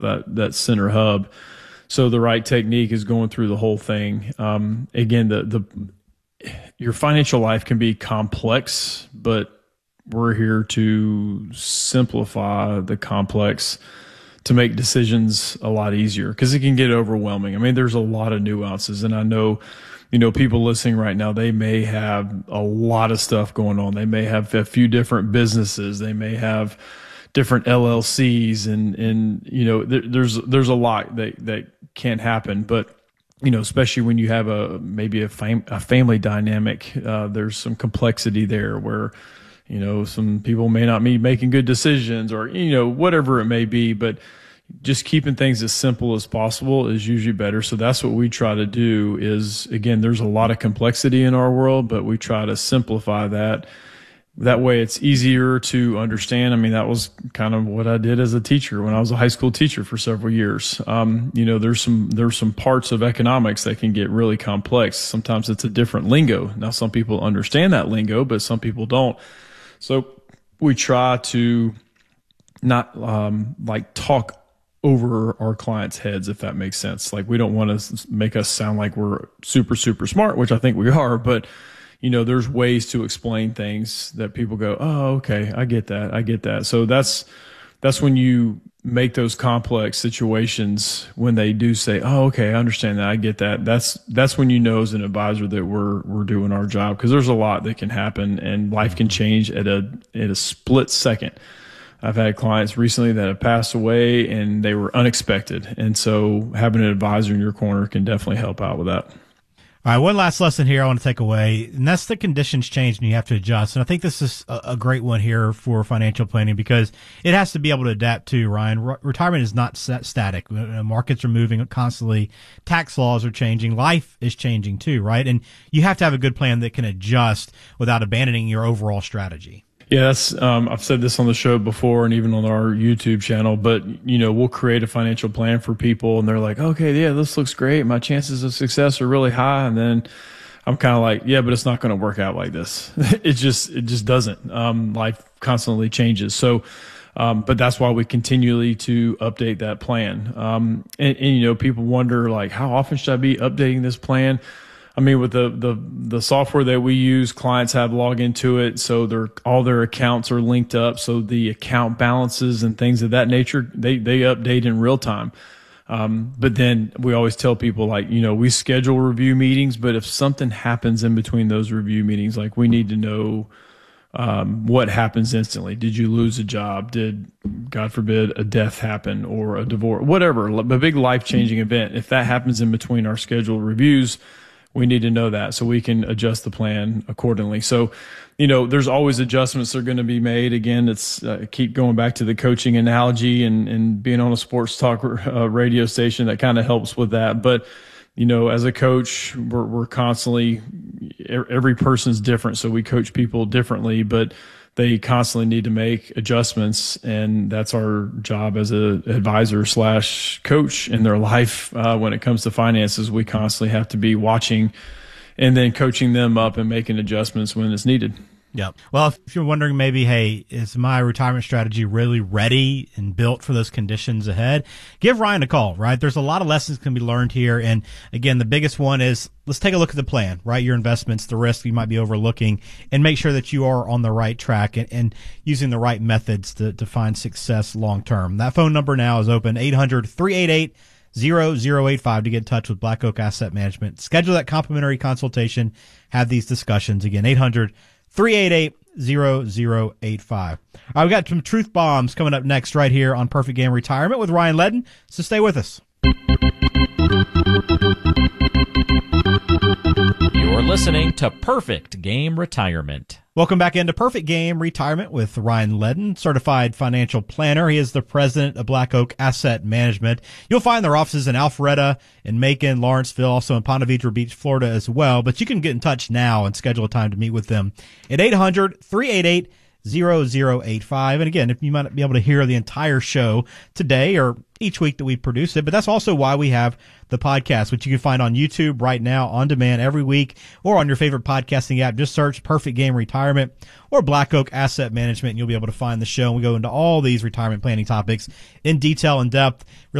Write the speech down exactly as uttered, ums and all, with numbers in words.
that, that center hub. So the right technique is going through the whole thing. Um, again, the, the, your financial life can be complex, but we're here to simplify the complex to make decisions a lot easier, because it can get overwhelming. I mean, there's a lot of nuances, and I know, you know, people listening right now, they may have a lot of stuff going on. They may have a few different businesses. They may have different L L Cs, and, and, you know, there, there's, there's a lot that, that can happen, but, you know, especially when you have a, maybe a fam- a family dynamic, uh, there's some complexity there where, you know, some people may not be making good decisions, or, you know, whatever it may be, but just keeping things as simple as possible is usually better. So that's what we try to do is, again, there's a lot of complexity in our world, but we try to simplify that. That way it's easier to understand. I mean, that was kind of what I did as a teacher when I was a high school teacher for several years. Um, you know, there's some, there's some parts of economics that can get really complex. Sometimes it's a different lingo. Now, some people understand that lingo, but some people don't. So we try to not um, like talk over our clients' heads, if that makes sense. Like, we don't want to make us sound like we're super, super smart, which I think we are. But, you know, there's ways to explain things that people go, oh, okay, I get that. I get that. So that's that's when you make those complex situations, when they do say, oh, okay, I understand that. I get that. That's, that's when you know as an advisor that we're, we're doing our job, because there's a lot that can happen and life can change at a, at a split second. I've had clients recently that have passed away and they were unexpected. And so having an advisor in your corner can definitely help out with that. All right, one last lesson here I want to take away, and that's the conditions change and you have to adjust. And I think this is a, a great one here for financial planning, because it has to be able to adapt too, Ryan. Re- retirement is not st- static. Markets are moving constantly. Tax laws are changing. Life is changing too, right? And you have to have a good plan that can adjust without abandoning your overall strategy. Yes, um, I've said this on the show before and even on our YouTube channel, but, you know, we'll create a financial plan for people and they're like, okay, yeah, this looks great. My chances of success are really high. And then I'm kind of like, yeah, but it's not going to work out like this. it just, it just doesn't. Um, life constantly changes. So, um, but that's why we continually to update that plan. Um, and, and, you know, people wonder, like, how often should I be updating this plan? I mean, with the, the, the software that we use, clients have login to it. So their, all their accounts are linked up. So the account balances and things of that nature, they, they update in real time. Um, but then we always tell people, like, you know, we schedule review meetings, but if something happens in between those review meetings, like, we need to know, um, what happens instantly. Did you lose a job? Did, God forbid, a death happen or a divorce, whatever, a big life-changing event. If that happens in between our scheduled reviews, we need to know that so we can adjust the plan accordingly. So, you know, there's always adjustments that are going to be made. Again, it's uh, keep going back to the coaching analogy and, and being on a sports talk uh, radio station that kind of helps with that. But, you know, as a coach, we're, we're constantly, every person's different. So we coach people differently, but they constantly need to make adjustments, and that's our job as a advisor slash coach in their life. Uh, when it comes to finances, we constantly have to be watching and then coaching them up and making adjustments when it's needed. Yeah. Well, if you're wondering maybe, hey, is my retirement strategy really ready and built for those conditions ahead? Give Ryan a call, right? There's a lot of lessons can be learned here. And again, the biggest one is, let's take a look at the plan, right? Your investments, the risk you might be overlooking, and make sure that you are on the right track and, and using the right methods to, to find success long term. That phone number now is open, eight hundred, three eight eight, zero zero eight five, to get in touch with Black Oak Asset Management. Schedule that complimentary consultation. Have these discussions. Again, eight hundred, three eight eight, zero zero eight five. All right, we got some truth bombs coming up next right here on Perfect Game Retirement with Ryan Ledden, so stay with us. You're listening to Perfect Game Retirement. Welcome back into Perfect Game Retirement with Ryan Ledden, certified financial planner. He is the president of Black Oak Asset Management. You'll find their offices in Alpharetta, in Macon, Lawrenceville, also in Ponte Vedra Beach, Florida as well. But you can get in touch now and schedule a time to meet with them at eight hundred, three eight eight, zero zero eight five. And again, if you might be able to hear the entire show today or each week that we produce it, but that's also why we have the podcast, which you can find on YouTube right now on demand every week or on your favorite podcasting app. Just search Perfect Game Retirement or Black Oak Asset Management, and you'll be able to find the show. And we go into all these retirement planning topics in detail and depth. Really